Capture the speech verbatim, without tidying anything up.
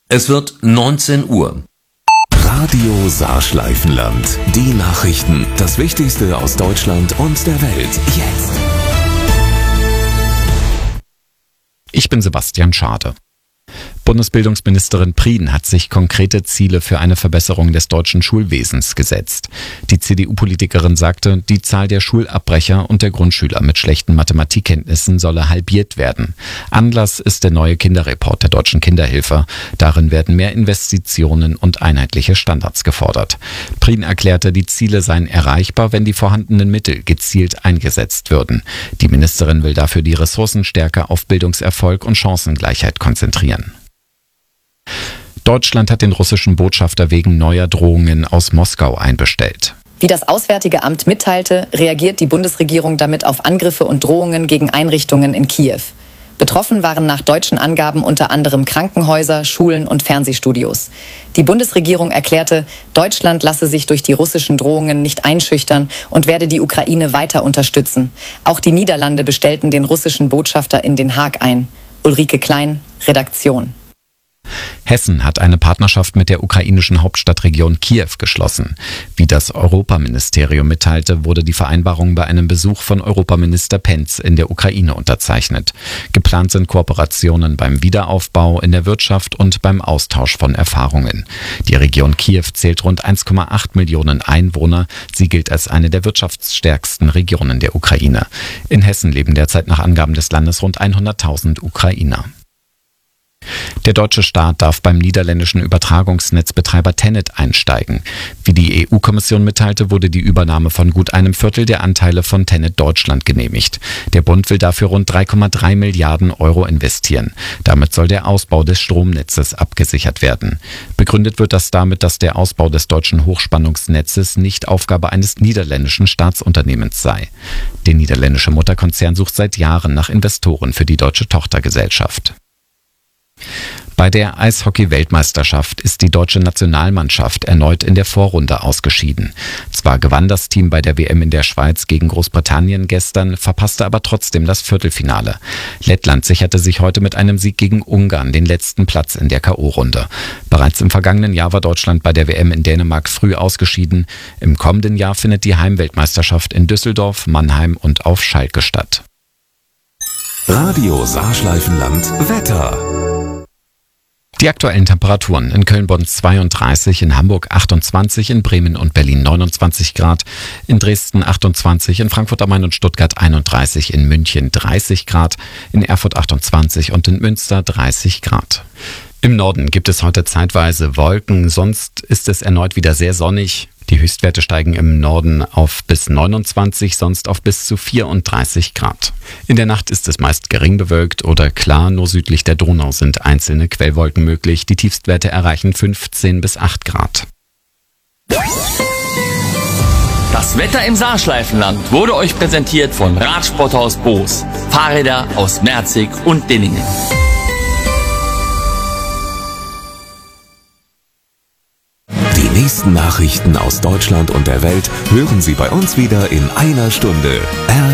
Es wird neunzehn Uhr. Radio Saarschleifenland. Die Nachrichten, das Wichtigste aus Deutschland und der Welt. Jetzt. Ich bin Sebastian Schade. Bundesbildungsministerin Prien hat sich konkrete Ziele für eine Verbesserung des deutschen Schulwesens gesetzt. Die C D U-Politikerin sagte, die Zahl der Schulabbrecher und der Grundschüler mit schlechten Mathematikkenntnissen solle halbiert werden. Anlass ist der neue Kinderreport der Deutschen Kinderhilfe. Darin werden mehr Investitionen und einheitliche Standards gefordert. Prien erklärte, die Ziele seien erreichbar, wenn die vorhandenen Mittel gezielt eingesetzt würden. Die Ministerin will dafür die Ressourcen stärker auf Bildungserfolg und Chancengleichheit konzentrieren. Deutschland hat den russischen Botschafter wegen neuer Drohungen aus Moskau einbestellt. Wie das Auswärtige Amt mitteilte, reagiert die Bundesregierung damit auf Angriffe und Drohungen gegen Einrichtungen in Kiew. Betroffen waren nach deutschen Angaben unter anderem Krankenhäuser, Schulen und Fernsehstudios. Die Bundesregierung erklärte, Deutschland lasse sich durch die russischen Drohungen nicht einschüchtern und werde die Ukraine weiter unterstützen. Auch die Niederlande bestellten den russischen Botschafter in Den Haag ein. Ulrike Klein, Redaktion. Hessen hat eine Partnerschaft mit der ukrainischen Hauptstadtregion Kiew geschlossen. Wie das Europaministerium mitteilte, wurde die Vereinbarung bei einem Besuch von Europaminister Pentz in der Ukraine unterzeichnet. Geplant sind Kooperationen beim Wiederaufbau, in der Wirtschaft und beim Austausch von Erfahrungen. Die Region Kiew zählt rund eins Komma acht Millionen Einwohner. Sie gilt als eine der wirtschaftsstärksten Regionen der Ukraine. In Hessen leben derzeit nach Angaben des Landes rund hunderttausend Ukrainer. Der deutsche Staat darf beim niederländischen Übertragungsnetzbetreiber Tennet einsteigen. Wie die E U-Kommission mitteilte, wurde die Übernahme von gut einem Viertel der Anteile von Tennet Deutschland genehmigt. Der Bund will dafür rund drei Komma drei Milliarden Euro investieren. Damit soll der Ausbau des Stromnetzes abgesichert werden. Begründet wird das damit, dass der Ausbau des deutschen Hochspannungsnetzes nicht Aufgabe eines niederländischen Staatsunternehmens sei. Der niederländische Mutterkonzern sucht seit Jahren nach Investoren für die deutsche Tochtergesellschaft. Bei der Eishockey-Weltmeisterschaft ist die deutsche Nationalmannschaft erneut in der Vorrunde ausgeschieden. Zwar gewann das Team bei der W M in der Schweiz gegen Großbritannien gestern, verpasste aber trotzdem das Viertelfinale. Lettland sicherte sich heute mit einem Sieg gegen Ungarn den letzten Platz in der K O-Runde. Bereits im vergangenen Jahr war Deutschland bei der W M in Dänemark früh ausgeschieden. Im kommenden Jahr findet die Heimweltmeisterschaft in Düsseldorf, Mannheim und auf Schalke statt. Radio Saarschleifenland Wetter. Die aktuellen Temperaturen: in Köln-Bonn zweiunddreißig, in Hamburg achtundzwanzig, in Bremen und Berlin neunundzwanzig Grad, in Dresden achtundzwanzig, in Frankfurt am Main und Stuttgart einunddreißig, in München dreißig Grad, in Erfurt achtundzwanzig und in Münster dreißig Grad. Im Norden gibt es heute zeitweise Wolken, sonst ist es erneut wieder sehr sonnig. Die Höchstwerte steigen im Norden auf bis neunundzwanzig, sonst auf bis zu vierunddreißig Grad. In der Nacht ist es meist gering bewölkt oder klar, nur südlich der Donau sind einzelne Quellwolken möglich. Die Tiefstwerte erreichen fünfzehn bis acht Grad. Das Wetter im Saarschleifenland wurde euch präsentiert von Radsporthaus Boos. Fahrräder aus Merzig und Dillingen. Die nächsten Nachrichten aus Deutschland und der Welt hören Sie bei uns wieder in einer Stunde.